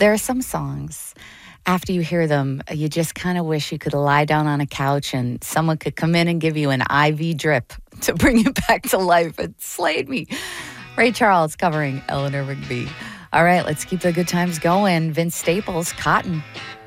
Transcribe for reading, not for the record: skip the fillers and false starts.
There are some songs, after you hear them, you just kind of wish you could lie down on a couch and someone could come in and give you an IV drip to bring you back to life. It slayed me. Ray Charles covering Eleanor Rigby. All right, let's keep the good times going. Vince Staples, Cotton.